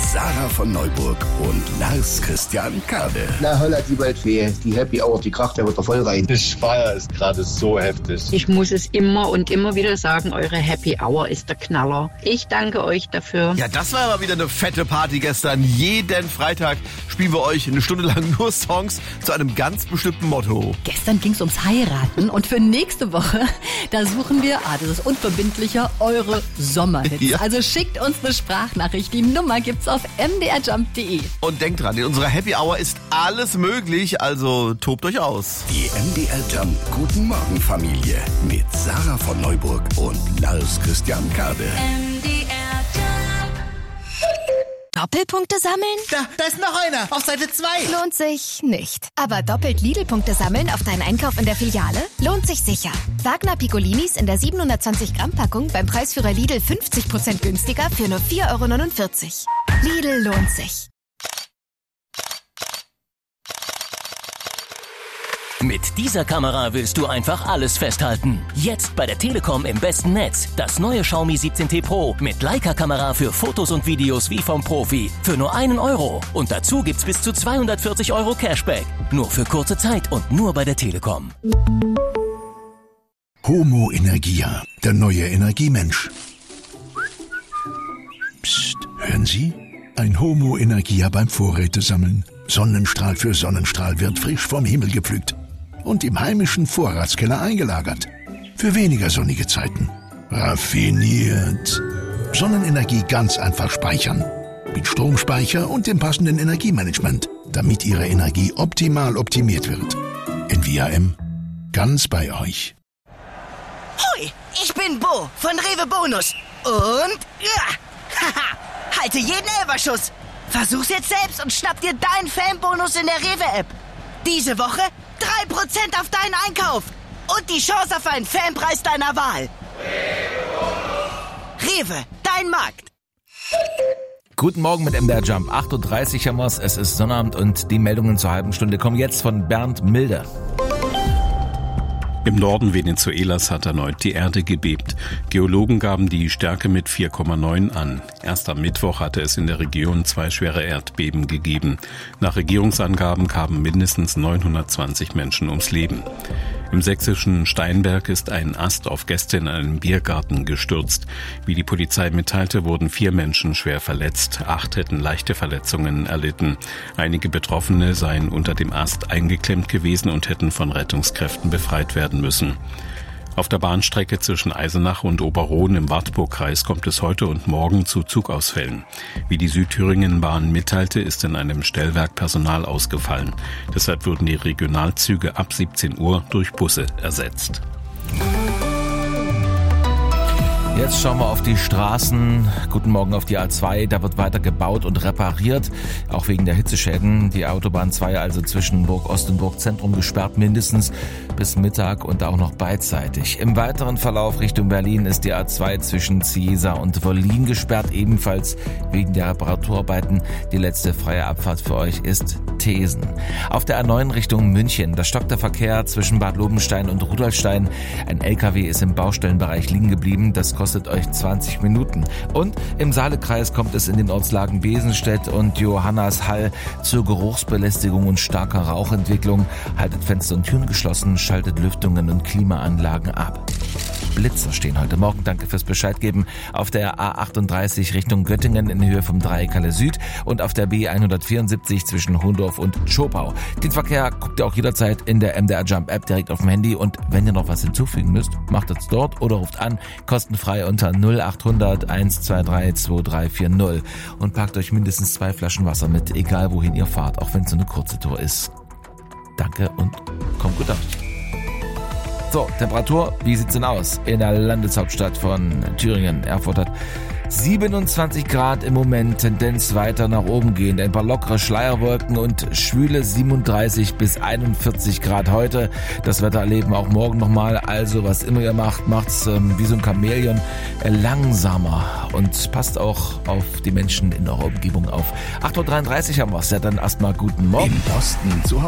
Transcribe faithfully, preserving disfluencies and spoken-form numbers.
Sarah von Neuburg und Lars Christian Kade. Na, holla die Waldfee, die Happy Hour, die Kracht, der wird da voll rein. Das Feier ist gerade so heftig. Ich muss es immer und immer wieder sagen, eure Happy Hour ist der Knaller. Ich danke euch dafür. Ja, das war aber wieder eine fette Party gestern. Jeden Freitag spielen wir euch eine Stunde lang nur Songs zu einem ganz bestimmten Motto. Gestern ging's ums Heiraten und für nächste Woche, da suchen wir, ah, das ist unverbindlicher, eure Sommerhits. Ja. Also schickt uns eine Sprachnachricht. Die Nummer gibt's auf m d r jump punkt d e. Und denkt dran, in unserer Happy Hour ist alles möglich, also tobt euch aus. Die M D R Jump Guten Morgen Familie mit Sarah von Neuburg und Lars Christian Kade. M D R Jump. Doppelpunkte sammeln? Da, da ist noch einer, auf Seite zwei. Lohnt sich nicht. Aber doppelt Lidl-Punkte sammeln auf deinen Einkauf in der Filiale? Lohnt sich sicher. Wagner Piccolinis in der siebenhundertzwanzig Gramm Packung beim Preisführer Lidl fünfzig Prozent günstiger für nur vier Euro neunundvierzig. Lidl lohnt sich. Mit dieser Kamera willst du einfach alles festhalten. Jetzt bei der Telekom im besten Netz. Das neue Xiaomi siebzehn T Pro mit Leica-Kamera für Fotos und Videos wie vom Profi. Für nur einen Euro. Und dazu gibt's bis zu zweihundertvierzig Euro Cashback. Nur für kurze Zeit und nur bei der Telekom. Homo Energia, der neue Energiemensch. Psst, hören Sie? Ein Homo Energia beim Vorräte sammeln. Sonnenstrahl für Sonnenstrahl wird frisch vom Himmel gepflückt und im heimischen Vorratskeller eingelagert. Für weniger sonnige Zeiten. Raffiniert. Sonnenenergie ganz einfach speichern. Mit Stromspeicher und dem passenden Energiemanagement, damit Ihre Energie optimal optimiert wird. N V A M. Ganz bei euch. Hui, ich bin Bo von Rewe Bonus. Und, ja, haha, halte jeden Elferschuss. Versuch's jetzt selbst und schnapp dir deinen Fanbonus in der Rewe-App. Diese Woche drei Prozent auf deinen Einkauf und die Chance auf einen Fanpreis deiner Wahl. Rewe, dein Markt. Guten Morgen mit M D R Jump. acht Uhr dreißig haben wir's. Es ist Sonnabend und die Meldungen zur halben Stunde kommen jetzt von Bernd Milde. Im Norden Venezuelas hat erneut die Erde gebebt. Geologen gaben die Stärke mit vier Komma neun an. Erst am Mittwoch hatte es in der Region zwei schwere Erdbeben gegeben. Nach Regierungsangaben kamen mindestens neunhundertzwanzig Menschen ums Leben. Im sächsischen Steinberg ist ein Ast auf Gäste in einem Biergarten gestürzt. Wie die Polizei mitteilte, wurden vier Menschen schwer verletzt. Acht hätten leichte Verletzungen erlitten. Einige Betroffene seien unter dem Ast eingeklemmt gewesen und hätten von Rettungskräften befreit werden müssen. Auf der Bahnstrecke zwischen Eisenach und Oberroden im Wartburgkreis kommt es heute und morgen zu Zugausfällen. Wie die Südthüringen-Bahn mitteilte, ist in einem Stellwerk Personal ausgefallen. Deshalb wurden die Regionalzüge ab siebzehn Uhr durch Busse ersetzt. Jetzt schauen wir auf die Straßen. Guten Morgen auf die A zwei. Da wird weiter gebaut und repariert, auch wegen der Hitzeschäden. Die Autobahn zwei also zwischen Burg-Ost und Burg-Zentrum gesperrt, mindestens bis Mittag und auch noch beidseitig. Im weiteren Verlauf Richtung Berlin ist die A zwei zwischen Ciesa und Wollin gesperrt, ebenfalls wegen der Reparaturarbeiten. Die letzte freie Abfahrt für euch ist Thesen. Auf der A neun Richtung München, da stockt der Verkehr zwischen Bad Lobenstein und Rudolfstein. Ein L K W ist im Baustellenbereich liegen geblieben. Das kostet euch zwanzig Minuten. Und im Saalekreis kommt es in den Ortslagen Besenstedt und Johannashall zur Geruchsbelästigung und starker Rauchentwicklung. Haltet Fenster und Türen geschlossen, schaltet Lüftungen und Klimaanlagen ab. Blitzer stehen heute Morgen. Danke fürs Bescheid geben. Auf der A achtunddreißig Richtung Göttingen in Höhe vom Dreieck Halle Süd und auf der B hundertvierundsiebzig zwischen Hohndorf und Schopau. Den Verkehr guckt ihr auch jederzeit in der M D R Jump App direkt auf dem Handy und wenn ihr noch was hinzufügen müsst, macht es dort oder ruft an, kostenfrei unter null achthundert eins zwei drei zwei drei vier null und packt euch mindestens zwei Flaschen Wasser mit, egal wohin ihr fahrt, auch wenn es so eine kurze Tour ist. Danke und kommt gut durch. So, Temperatur, wie sieht's denn aus? In der Landeshauptstadt von Thüringen, Erfurt hat siebenundzwanzig Grad im Moment, Tendenz weiter nach oben gehend. Ein paar lockere Schleierwolken und schwüle siebenunddreißig bis einundvierzig Grad heute. Das Wetter erleben auch morgen nochmal. Also was immer ihr macht, macht's ähm, wie so ein Chamäleon äh, langsamer und passt auch auf die Menschen in eurer Umgebung auf. acht Uhr dreiunddreißig haben wir's. Ja, dann erstmal guten Morgen. Im Osten zu Hause.